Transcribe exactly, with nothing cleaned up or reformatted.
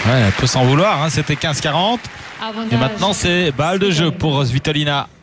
Ouais, elle peut s'en vouloir, hein, c'était quinze quarante. Et maintenant c'est balle de jeu pour Svitolina.